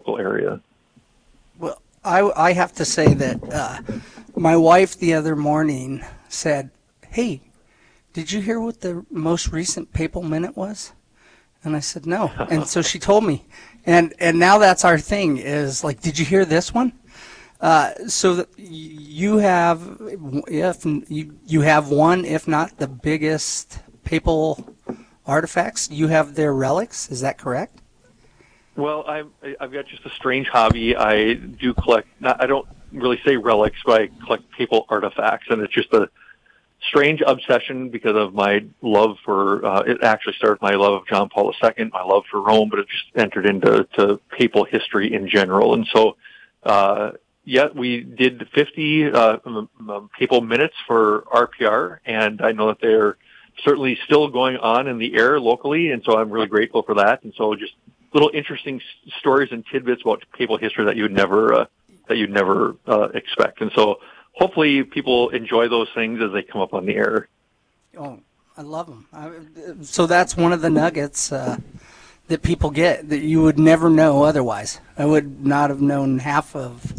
local area. Well, I have to say that my wife the other morning said, "Hey, did you hear what the most recent papal minute was?" And I said, "No." And so she told me. And now that's our thing is like, "Did you hear this one?" So that you have one, if not the biggest papal artifacts. You have their relics. Is that correct? Well, I've got just a strange hobby. I do collect. I don't really say relics, but I collect papal artifacts, and it's just a strange obsession because of my love for. It actually started my love of John Paul II, my love for Rome, but it just entered into papal history in general, and so. Yeah, we did 50 papal minutes for RPR, and I know that they're certainly still going on in the air locally, and so I'm really grateful for that. And so just little interesting stories and tidbits about papal history that you'd never expect. And so hopefully people enjoy those things as they come up on the air. Oh, I love them. So that's one of the nuggets that people get that you would never know otherwise. I would not have known half of.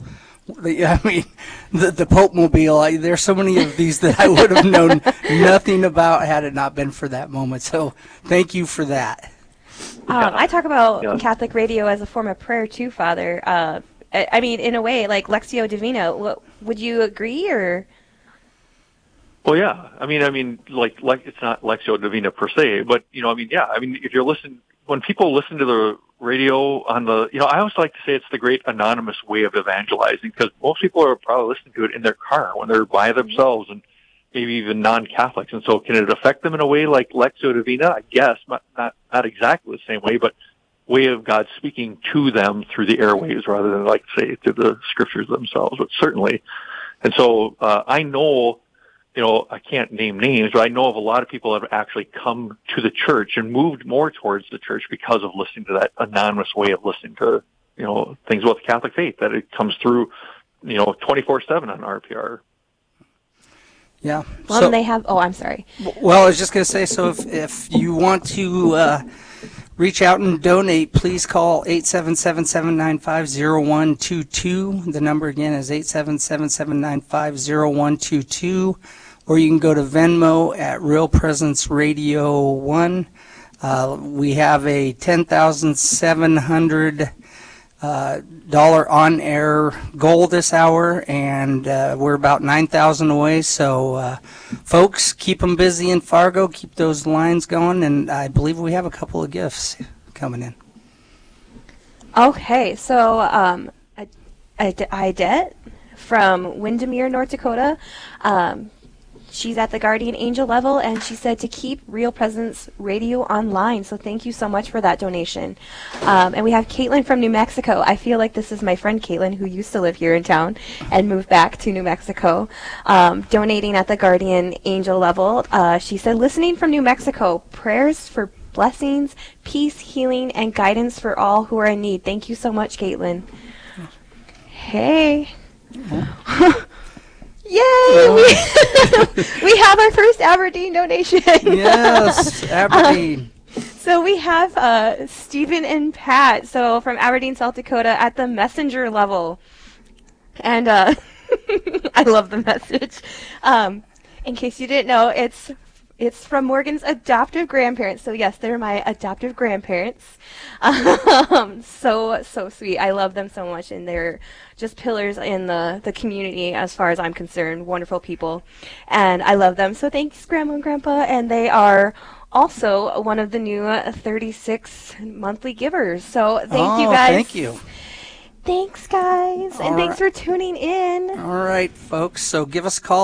The Pope Mobile, there's so many of these that I would have known nothing about had it not been for that moment. So thank you for that. I talk about Catholic radio as a form of prayer too, Father. I mean, in a way, like Lectio Divina. Would you agree, or? Well, yeah. I mean, like it's not Lectio Divina per se, but if you're listening, when people listen to the radio on the, I always like to say it's the great anonymous way of evangelizing, because most people are probably listening to it in their car when they're by themselves, and maybe even non-Catholics. And so can it affect them in a way like Lectio Divina? I guess not exactly the same way, but way of God speaking to them through the airwaves rather than, like, say, through the scriptures themselves, but certainly. And so I know, I can't name names, but I know of a lot of people that have actually come to the church and moved more towards the church because of listening to that anonymous way of listening to, things about the Catholic faith, that it comes through, 24/7 on RPR. Yeah. Well, so, they have, I'm sorry. Well, I was just going to say, so if you want to reach out and donate, please call 877-795-0122. The number again is 877-795-0122. Or you can go to Venmo at Real Presence Radio 1. We have a $10,700 on-air goal this hour, and we're about 9,000 away. So, folks, keep them busy in Fargo. Keep those lines going, and I believe we have a couple of gifts coming in. Okay, so Idette from Windermere, North Dakota. She's at the Guardian Angel level, and she said to keep Real Presence Radio online. So thank you so much for that donation. And we have Caitlin from New Mexico. I feel like this is my friend Caitlin, who used to live here in town and moved back to New Mexico, donating at the Guardian Angel level. She said, listening from New Mexico, prayers for blessings, peace, healing, and guidance for all who are in need. Thank you so much, Caitlin. Hey. Yay! We have our first Aberdeen donation. Yes, Aberdeen. So we have Stephen and Pat, so from Aberdeen, South Dakota, at the messenger level. And I love the message. In case you didn't know, it's from Morgan's adoptive grandparents. So yes, they're my adoptive grandparents. So sweet. I love them so much, and they're just pillars in the community as far as I'm concerned. Wonderful people, and I love them. So thanks, Grandma and Grandpa. And they are also one of the new 36 monthly givers. So thank you guys. Thank you. Thanks, guys, and thanks for tuning in. All right, folks. So give us a call,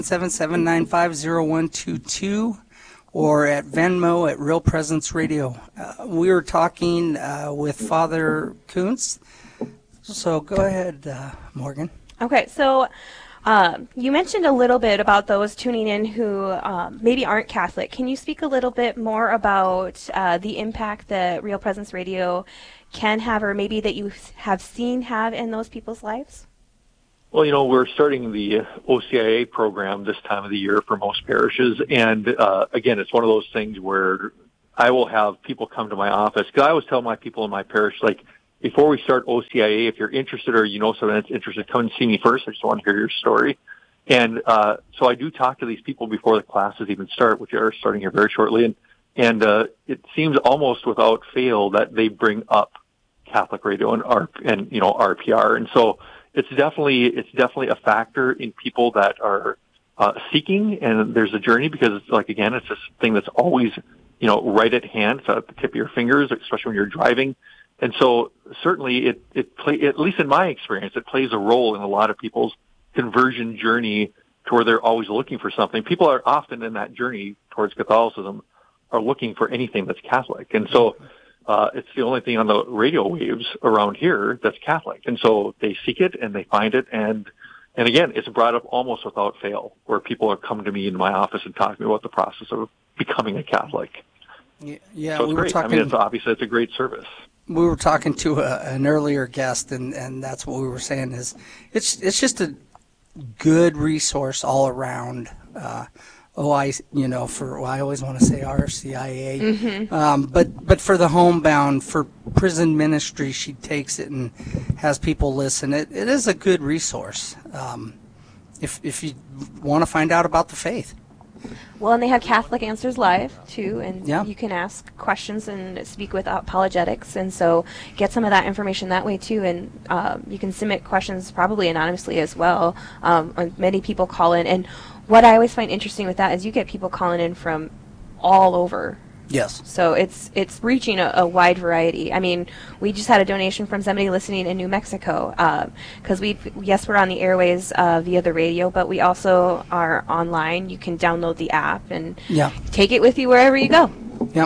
877-795-0122, or at Venmo at Real Presence Radio. We were talking with Father Kuntz. So go ahead, Morgan. Okay, so you mentioned a little bit about those tuning in who maybe aren't Catholic. Can you speak a little bit more about the impact that Real Presence Radio can have, or maybe that you have seen have in those people's lives? Well, we're starting the OCIA program this time of the year for most parishes. And, again, it's one of those things where I will have people come to my office, because I always tell my people in my parish, like, before we start OCIA, if you're interested or you know someone that's interested, come and see me first. I just want to hear your story. And so I do talk to these people before the classes even start, which are starting here very shortly. And it seems almost without fail that they bring up Catholic radio and RPR. And so it's definitely a factor in people that are seeking, and there's a journey, because it's like, again, it's this thing that's always, right at hand. It's at the tip of your fingers, especially when you're driving. And so certainly at least in my experience, it plays a role in a lot of people's conversion journey to where they're always looking for something. People are often in that journey towards Catholicism are looking for anything that's Catholic. And so it's the only thing on the radio waves around here that's Catholic. And so they seek it and they find it. And again, it's brought up almost without fail, where people are coming to me in my office and talking about the process of becoming a Catholic. Yeah, so it's great. I mean, it's obviously it's a great service. We were talking to an earlier guest, and that's what we were saying is it's just a good resource all around. I always want to say RCIA, but for the homebound, for prison ministry, she takes it and has people listen. It is a good resource if you want to find out about the faith. Well, and they have Catholic Answers Live, too, and yeah. You can ask questions and speak with apologetics, and so get some of that information that way, too, and you can submit questions probably anonymously as well. Many people call in, and what I always find interesting with that is you get people calling in from all over. Yes. So it's reaching a wide variety. I mean, we just had a donation from somebody listening in New Mexico, because we're on the airways via the radio, but we also are online. You can download the app and take it with you wherever you go. Yeah.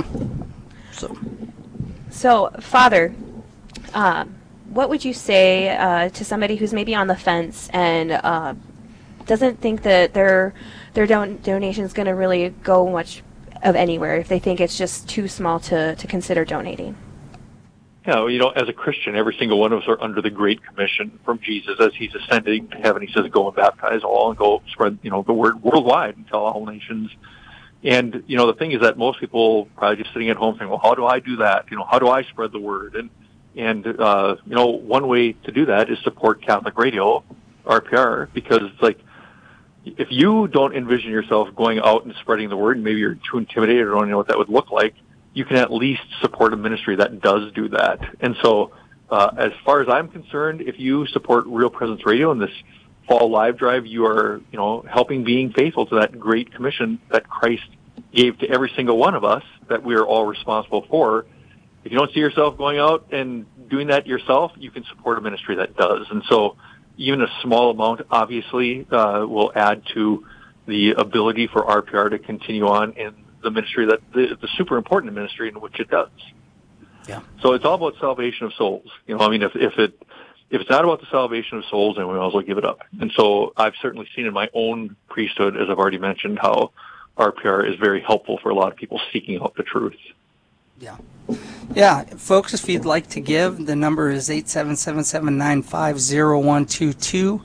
So Father, what would you say to somebody who's maybe on the fence and doesn't think that their donation is going to really go much of anywhere, if they think it's just too small to consider donating? Yeah, as a Christian, every single one of us are under the Great Commission from Jesus as he's ascending to heaven. He says, go and baptize all and go spread, the word worldwide and tell all nations. And, the thing is that most people probably just sitting at home saying, well, how do I do that? How do I spread the word? And one way to do that is support Catholic Radio, RPR, because it's like, if you don't envision yourself going out and spreading the word, and maybe you're too intimidated or don't know what that would look like, you can at least support a ministry that does do that. And so, as far as I'm concerned, if you support Real Presence Radio in this fall live drive, you are, helping being faithful to that great commission that Christ gave to every single one of us that we are all responsible for. If you don't see yourself going out and doing that yourself, you can support a ministry that does. And so, even a small amount, obviously, will add to the ability for RPR to continue on in the ministry that the super important ministry in which it does. Yeah. So it's all about salvation of souls. If it's not about the salvation of souls, then we might as well give it up. And so I've certainly seen in my own priesthood, as I've already mentioned, how RPR is very helpful for a lot of people seeking out the truth. Yeah. Yeah, folks, if you'd like to give, the number is 877-795-0122,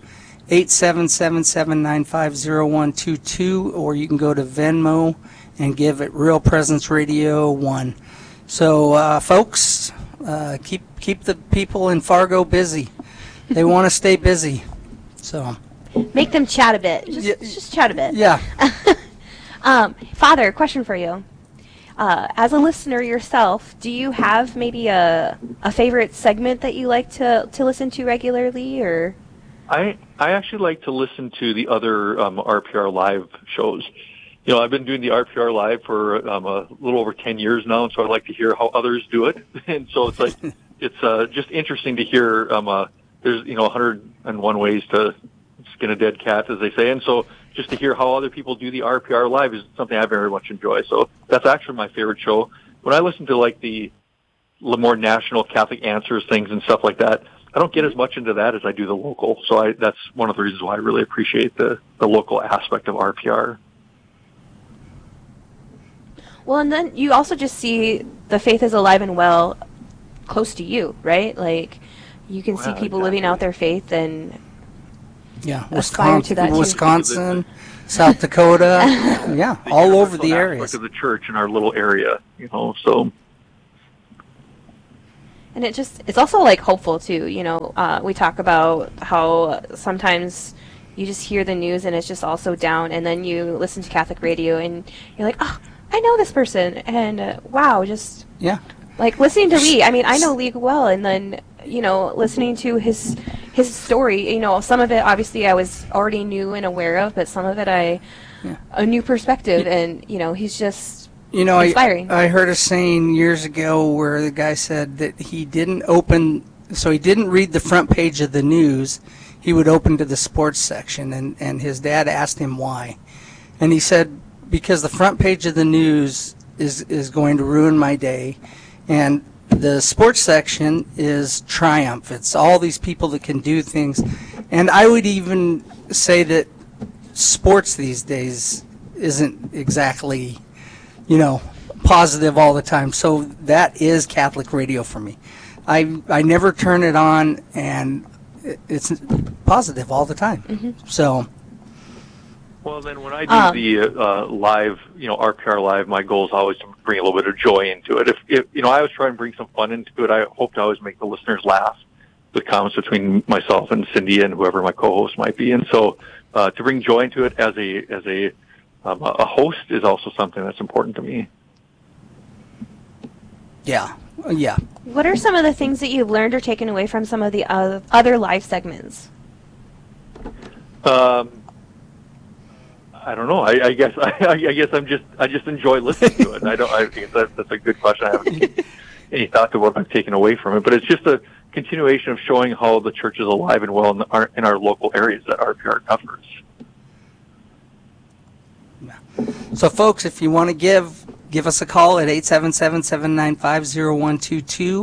877-795-0122, or you can go to Venmo and give at Real Presence Radio 1. So, folks, keep the people in Fargo busy. They want to stay busy. So make them chat a bit. Just chat a bit. Yeah. Father, question for you. As a listener yourself, do you have maybe a favorite segment that you like to listen to regularly, or? I actually like to listen to the other RPR Live shows. I've been doing the RPR Live for a little over 10 years now, and so I like to hear how others do it. And so it's like it's just interesting to hear. There's 101 ways to skin a dead cat, as they say, and so just to hear how other people do the RPR Live is something I very much enjoy. So that's actually my favorite show. When I listen to like the more national Catholic Answers things and stuff like that, I don't get as much into that as I do the local. So that's one of the reasons why I really appreciate the local aspect of RPR. Well, and then you also just see the faith is alive and well close to you, right? Like you can see people living out their faith and Wisconsin, South Dakota, all over the area. Of the church in our little area, so. And it's also like hopeful too. We talk about how sometimes you just hear the news and it's just all so down, and then you listen to Catholic radio and you're like, oh, I know this person, and wow, just like listening to Lee. I mean, I know Lee well, and then listening to his story. Some of it obviously I was already knew and aware of, but some of it a new perspective, and he's just inspiring. I heard a saying years ago where the guy said that he didn't read the front page of the news. He would open to the sports section, and his dad asked him why. And he said, because the front page of the news is going to ruin my day, and the sports section is triumph. It's all these people that can do things. And I would even say that sports these days isn't exactly, positive all the time. So that is Catholic radio for me. I never turn it on, and it's positive all the time. Mm-hmm. So. Well, then when I do the live, RPR live, my goal is always to bring a little bit of joy into it. If I always try and bring some fun into it. I hope to always make the listeners laugh with comments between myself and Cindy and whoever my co-host might be. And so to bring joy into it as a host is also something that's important to me. Yeah. What are some of the things that you've learned or taken away from some of the other live segments? I don't know. I guess I just enjoy listening to it. I think that's a good question. I haven't any thought to what I've taken away from it, but it's just a continuation of showing how the church is alive and well in our local areas that RPR covers. So, folks, if you want to give us a call at 877-795-0122,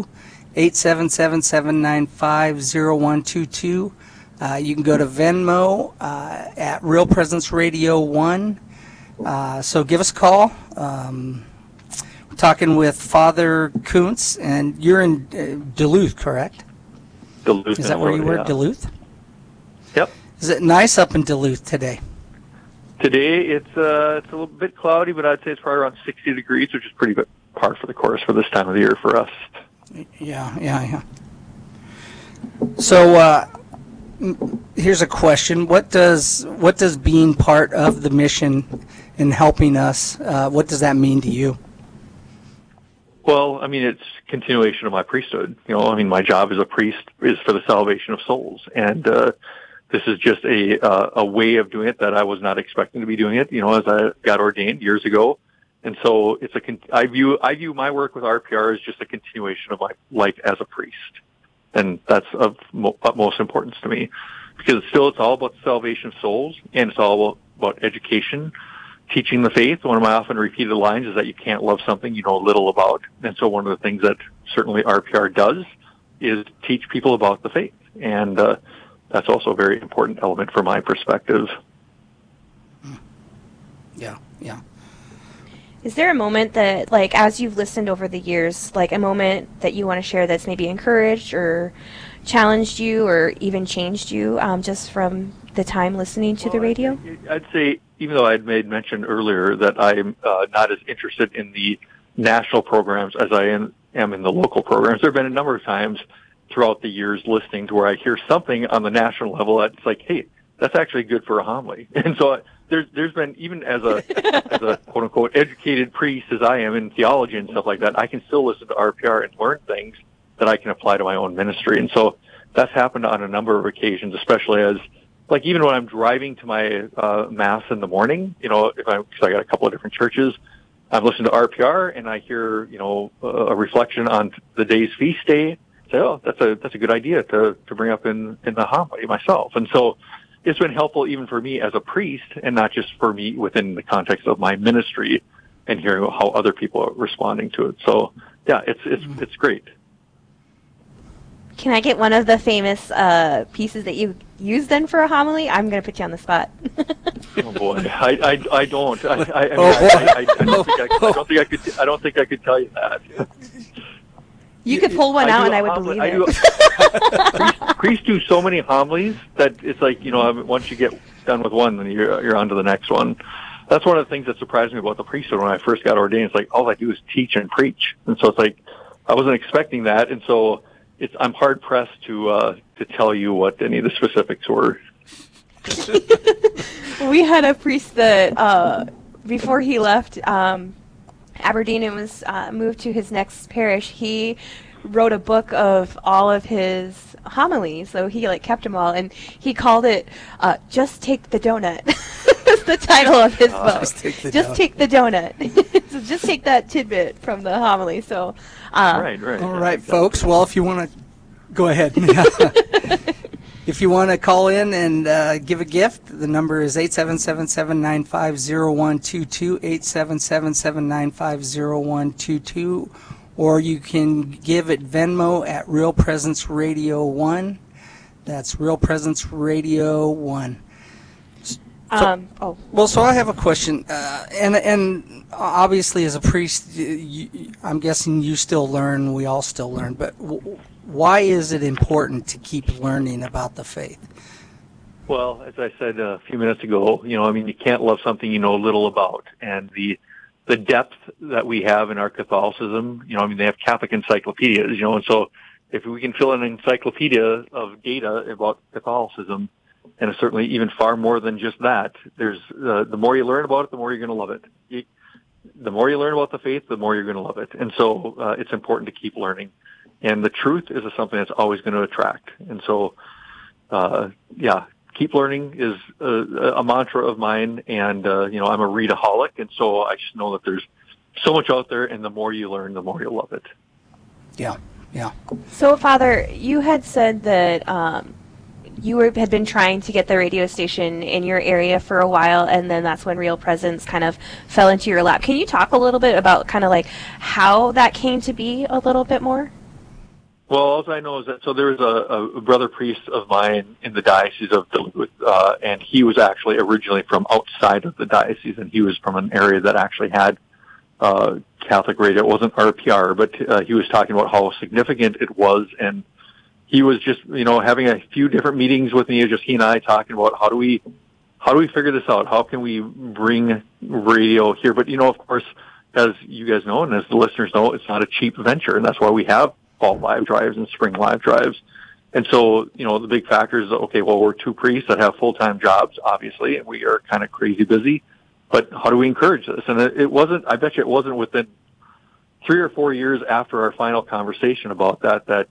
877-795-0122. You can go to Venmo at Real Presence Radio 1. So give us a call. We're talking with Father Kuntz, and you're in Duluth, correct? Duluth. Is that where you were, Duluth? Yep. Is it nice up in Duluth today? Today it's a little bit cloudy, but I'd say it's probably around 60 degrees, which is pretty good par for the course for this time of the year for us. Yeah. So here's a question: What does being part of the mission and helping us, what does that mean to you? Well, I mean, it's continuation of my priesthood. My job as a priest is for the salvation of souls, and this is just a way of doing it that I was not expecting to be doing it. As I got ordained years ago, and so I view my work with RPR as just a continuation of my life as a priest. And that's of utmost importance to me, because it's all about the salvation of souls, and it's all about education, teaching the faith. One of my often repeated lines is that you can't love something you know little about. And so one of the things that certainly RPR does is teach people about the faith. And that's also a very important element from my perspective. Yeah. Is there a moment that, as you've listened over the years, a moment that you want to share that's maybe encouraged or challenged you or even changed you just from the time listening to the radio? I'd say, even though I had made mention earlier that I'm not as interested in the national programs as I am in the local programs, there have been a number of times throughout the years listening to where I hear something on the national level that's like, hey, that's actually good for a homily. And so there's been, even as a quote unquote educated priest as I am in theology and stuff like that, I can still listen to RPR and learn things that I can apply to my own ministry. And so that's happened on a number of occasions, especially as even when I'm driving to my mass in the morning, because I got a couple of different churches, I'm listening to RPR and I hear a reflection on the day's feast day. Say, oh, that's a good idea to bring up in the homily myself. And so it's been helpful even for me as a priest, and not just for me within the context of my ministry, and hearing how other people are responding to it. So yeah, it's great. Can I get one of the famous pieces that you used then for a homily? I'm going to put you on the spot. Oh boy, I don't. I don't think I could tell you that. You could pull one out and I would believe it. Priests do so many homilies that it's once you get done with one, then you're on to the next one. That's one of the things that surprised me about the priesthood when I first got ordained. It's all I do is teach and preach. And so it's I wasn't expecting that, and so I'm hard pressed to tell you what any of the specifics were. We had a priest that before he left Aberdeen and was moved to his next parish, he wrote a book of all of his homilies, so he kept them all, and he called it "Just Take the Donut." That's the title of his book. Just take the donut. So just take that tidbit from the homily. So right. All right, folks. Well, if you want to go ahead. If you want to call in and give a gift, the number is 877-795-0122, 877-795-0122, or you can give at Venmo at Real Presence Radio 1. That's Real Presence Radio 1. So I have a question, and obviously as a priest, I'm guessing you still learn, we all still learn, but why is it important to keep learning about the faith? Well, as I said a few minutes ago, you can't love something you know little about, and the depth that we have in our Catholicism, they have Catholic encyclopedias, and so if we can fill an encyclopedia of data about Catholicism, and it's certainly even far more than just that, there's the more you learn about it, the more you're going to love it. The more you learn about the faith, the more you're going to love it, and so it's important to keep learning. And the truth is something that's always going to attract. And so, keep learning is a mantra of mine. And, I'm a readaholic. And so I just know that there's so much out there. And the more you learn, the more you'll love it. Yeah. So, Father, you had said that you had been trying to get the radio station in your area for a while, and then that's when Real Presence kind of fell into your lap. Can you talk a little bit about kind of how that came to be a little bit more? Well, all I know is that, so there was a brother priest of mine in the Diocese of Duluth, and he was actually originally from outside of the diocese, and he was from an area that actually had Catholic radio. It wasn't RPR, but he was talking about how significant it was, and he was just, having a few different meetings with me, just he and I talking about how do we figure this out? How can we bring radio here? But, of course, as you guys know, and as the listeners know, it's not a cheap venture, and that's why we have fall live drives and spring live drives. And so, the big factor is, okay, well, we're two priests that have full-time jobs, obviously, and we are kind of crazy busy, but how do we encourage this? And I bet you it wasn't within 3 or 4 years after our final conversation about that, the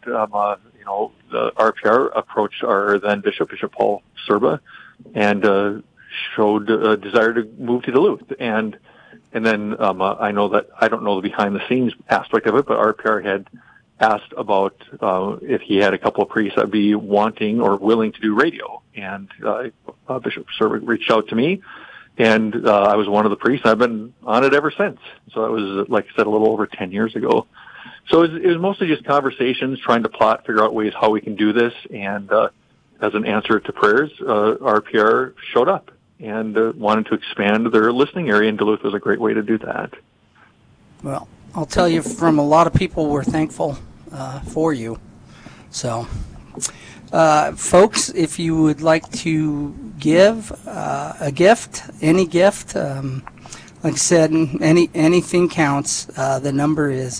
RPR approached our then Bishop Paul Serba, and showed a desire to move to Duluth. And then I know that, I don't know the behind-the-scenes aspect of it, but RPR had asked about if he had a couple of priests that would be wanting or willing to do radio. And Bishop Serba reached out to me, and I was one of the priests. I've been on it ever since. So that was, like I said, a little over 10 years ago. So it was mostly just conversations, trying to figure out ways how we can do this. And as an answer to prayers, RPR showed up and wanted to expand their listening area, and Duluth was a great way to do that. Well, I'll tell you, from a lot of people, we're thankful for you. So, folks, if you would like to give a gift, any gift, like I said, anything counts. The number is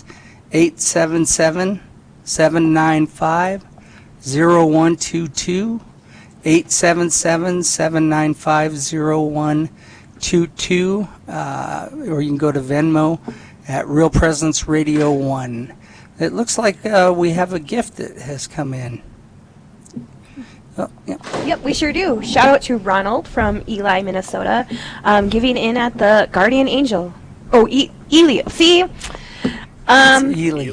877-795-0122, 877-795-0122, or you can go to Venmo at Real Presence Radio 1. It looks like we have a gift that has come in. Oh, yeah. Yep, we sure do. Shout out to Ronald from Ely, Minnesota, giving in at the Guardian Angel. Oh, Ely. See? Ely.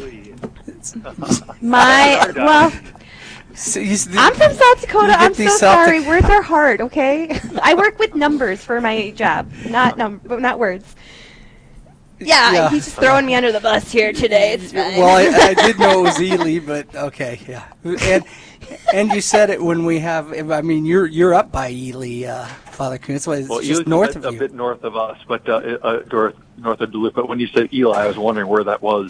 I'm from South Dakota. I'm so sorry. Words are hard, okay? I work with numbers for my job, not words. Yeah, he's just throwing me under the bus here today. It's fine. Well, I did know it was Ely, but okay, yeah. And you said it when we have. I mean, you're up by Ely, Father Kuhn. It's just Ely's north of you. A bit north of us, but north of Duluth. But when you said Ely, I was wondering where that was.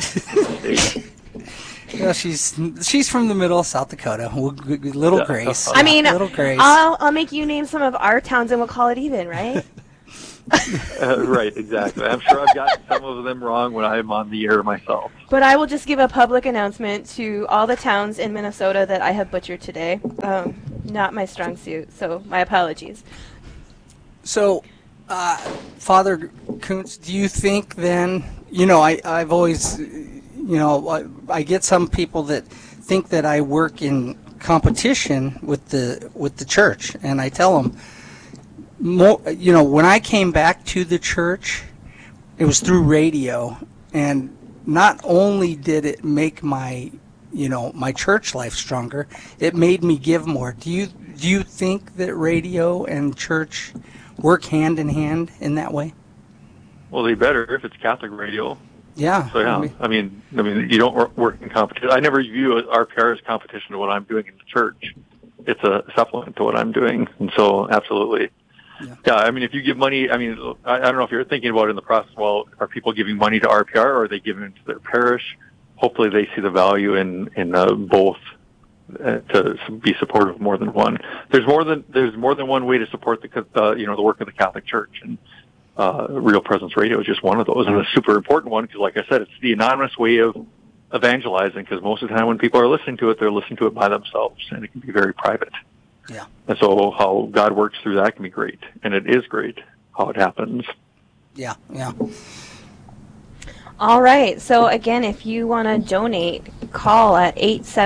Yeah, she's from the middle of South Dakota. Little Grace. I mean, Little Grace. I'll make you name some of our towns, and we'll call it even, right? Right, exactly. I'm sure I've gotten some of them wrong when I'm on the air myself. But I will just give a public announcement to all the towns in Minnesota that I have butchered today. Not my strong suit, so my apologies. So, Father Kuntz, do you think then, I've always, I get some people that think that I work in competition with the church, and I tell them, when I came back to the church, it was through radio, and not only did it make my church life stronger, it made me give more. Do you think that radio and church work hand in hand in that way? Well, they better if it's Catholic radio. Yeah. So yeah, I mean, you don't work in competition. I never view RPR as competition to what I'm doing in the church. It's a supplement to what I'm doing, and so absolutely. Yeah, I mean, if you give money, I don't know if you're thinking about it in the process, well, are people giving money to RPR or are they giving it to their parish? Hopefully they see the value in both to be supportive of more than one. There's more than one way to support the work of the Catholic Church, and Real Presence Radio is just one of those, and a super important one because, like I said, it's the anonymous way of evangelizing, because most of the time when people are listening to it, they're listening to it by themselves, and it can be very private. Yeah. And so how God works through that can be great. And it is great how it happens. Yeah, yeah. All right. So, again, if you want to donate, call at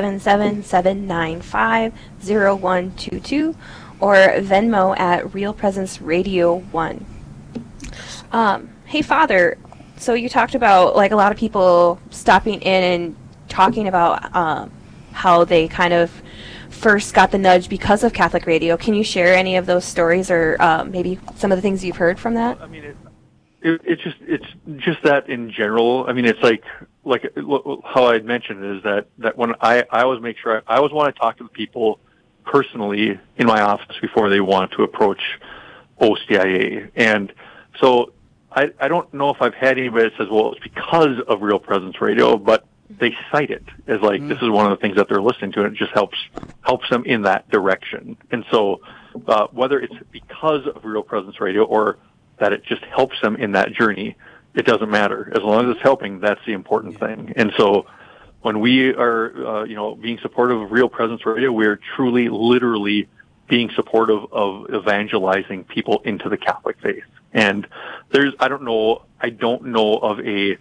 877-795-0122 or Venmo at Real Presence Radio 1. Hey, Father, so you talked about, like, a lot of people stopping in and talking about how they kind of first got the nudge because of Catholic radio. Can you share any of those stories, or maybe some of the things you've heard from that? I mean, it's just that in general. I mean, it's like how I had mentioned is that when I always make sure I always want to talk to the people personally in my office before they want to approach OCIA. And so I don't know if I've had anybody that says, well, it's because of Real Presence Radio, but they cite it as like, this is one of the things that they're listening to, and it just helps them in that direction. And so, whether it's because of Real Presence Radio or that it just helps them in that journey, it doesn't matter. As long as it's helping, that's the important thing. And so, when we are, being supportive of Real Presence Radio, we're truly, literally being supportive of evangelizing people into the Catholic faith. And I don't know of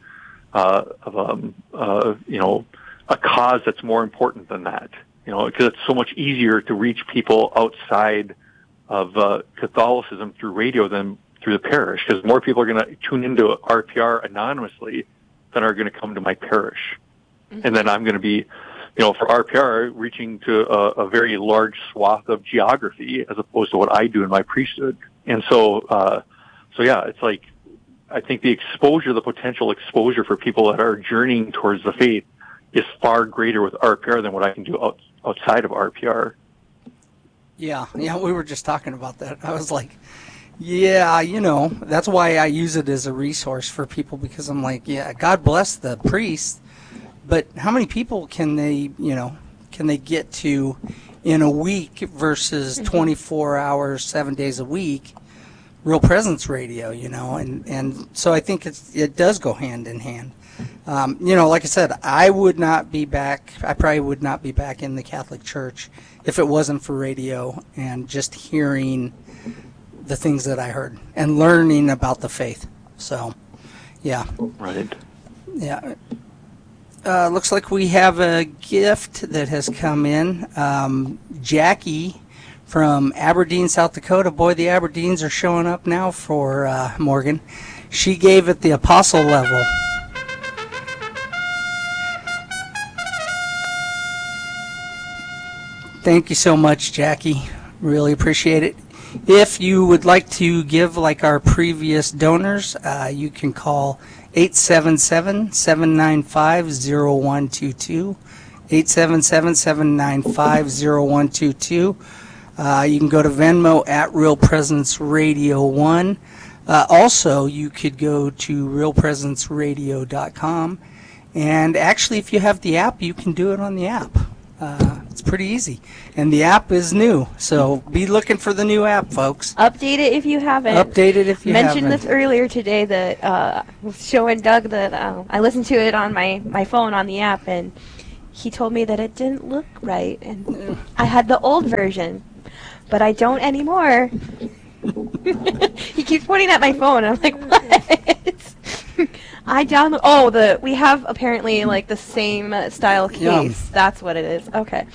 a cause that's more important than that, because it's so much easier to reach people outside of Catholicism through radio than through the parish, because more people are going to tune into RPR anonymously than are going to come to my parish. Mm-hmm. And then I'm going to be, for RPR, reaching to a very large swath of geography as opposed to what I do in my priesthood. And so yeah, it's like, I think the potential exposure for people that are journeying towards the faith is far greater with RPR than what I can do outside of RPR. Yeah, we were just talking about that. I was like, yeah, that's why I use it as a resource for people, because I'm like, yeah, God bless the priest, but how many people can they get to in a week versus 24 hours, 7 days a week? Real Presence Radio, and so I think it does go hand in hand. Like I said, I probably would not be back in the Catholic Church if it wasn't for radio and just hearing the things that I heard and learning about the faith. So, yeah. Right. Yeah. Looks like we have a gift that has come in. Jackie from Aberdeen, South Dakota. Boy, the Aberdeens are showing up now for Morgan. She gave it the apostle level. Thank you so much, Jackie. Really appreciate it. If you would like to give like our previous donors, you can call 877-795-0122. 877-795-0122. You can go to Venmo at Real Presence Radio 1. Also, you could go to realpresenceradio.com. And actually, if you have the app, you can do it on the app. It's pretty easy. And the app is new, so be looking for the new app, folks. Update it if you haven't. Update it if you mentioned haven't. this earlier today that I was showing Doug that I listened to it on my phone on the app, and he told me that it didn't look right. And I had the old version, but I don't anymore. He keeps pointing at my phone, and I'm like, what? I download. Oh, we have apparently like the same style case. Yum. That's what it is. Okay.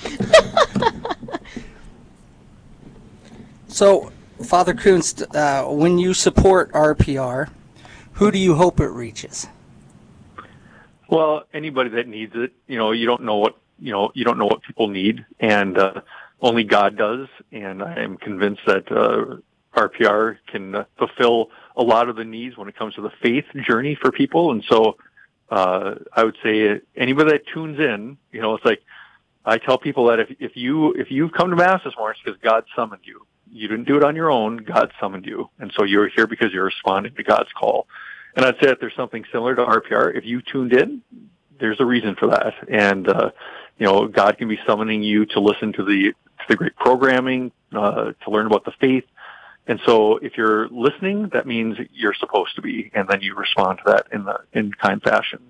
So, Father Kunst, when you support RPR, who do you hope it reaches? Well, anybody that needs it, you don't know what people need, and only God does. And I am convinced that RPR can fulfill a lot of the needs when it comes to the faith journey for people. And so I would say anybody that tunes in, it's like I tell people that if you've come to Mass this morning, it's because God summoned you. You didn't do it on your own. God summoned you. And so you're here because you're responding to God's call. And I'd say that there's something similar to RPR. If you tuned in, there's a reason for that. And, God can be summoning you to listen to the great programming, to learn about the faith. And so if you're listening, that means you're supposed to be, and then you respond to that in kind fashion.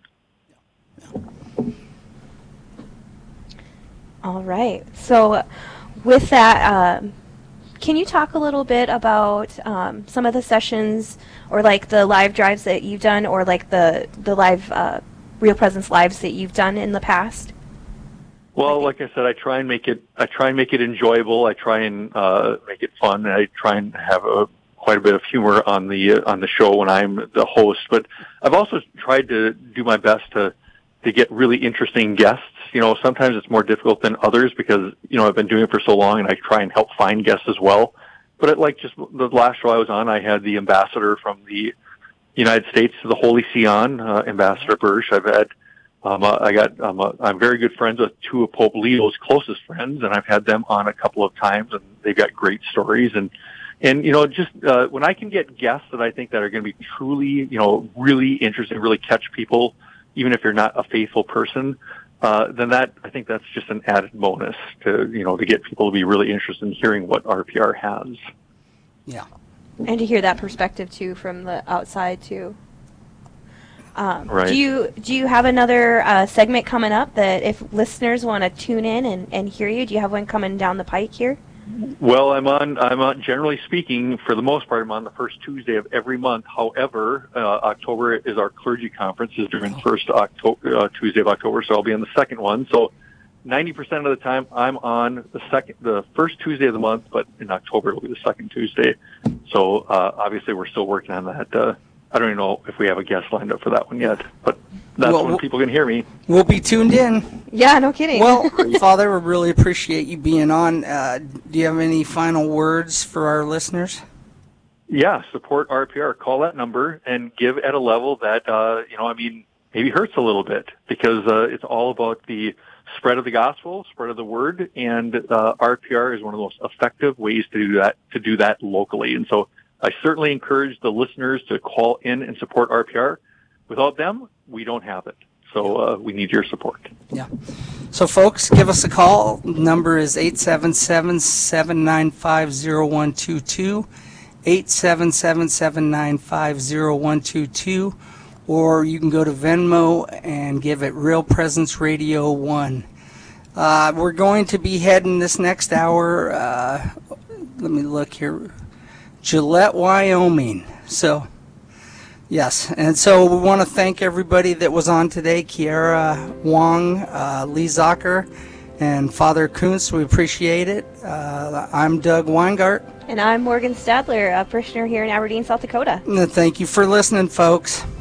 All right. So with that, can you talk a little bit about some of the sessions or like the live drives that you've done, or like the live Real Presence lives that you've done in the past? Well, like I said, I try and make it enjoyable. I try and make it fun. I try and have quite a bit of humor on the show when I'm the host. But I've also tried to do my best to get really interesting guests. Sometimes it's more difficult than others because I've been doing it for so long, and I try and help find guests as well. But like just the last show I was on, I had the ambassador from the United States to the Holy See on, Ambassador Bursch. I've had I'm very good friends with two of Pope Leo's closest friends, and I've had them on a couple of times, and they've got great stories. And when I can get guests that I think that are going to be truly, really interesting, really catch people, even if you're not a faithful person, then I think that's just an added bonus to get people to be really interested in hearing what RPR has. Yeah. And to hear that perspective too from the outside too. Right. Do you have another segment coming up that if listeners want to tune in and hear you? Do you have one coming down the pike here? Well, I'm on, generally speaking, for the most part, I'm on the first Tuesday of every month. However, October is our clergy conference, is during the first Tuesday of October, so I'll be on the second one. So 90% of the time I'm on the first Tuesday of the month, but in October it'll be the second Tuesday. So obviously we're still working on that. I don't even know if we have a guest lined up for that one yet, but that's when people can hear me. We'll be tuned in. Yeah, no kidding. Well, Father, we really appreciate you being on. Do you have any final words for our listeners? Yeah, support RPR. Call that number and give at a level that, maybe hurts a little bit, because it's all about the spread of the gospel, spread of the word, and RPR is one of the most effective ways to do that locally. And so I certainly encourage the listeners to call in and support RPR. Without them, we don't have it. So we need your support. Yeah. So, folks, give us a call. Number is 877-795-0122, 877-795-0122, or you can go to Venmo and give it Real Presence Radio 1. We're going to be heading this next hour, let me look here, Gillette, Wyoming. So, yes. And so we want to thank everybody that was on today, Kiara Wong, Lee Zocker, and Father Kunst. We appreciate it. I'm Doug Weingart. And I'm Morgan Stadler, a parishioner here in Aberdeen, South Dakota. And thank you for listening, folks.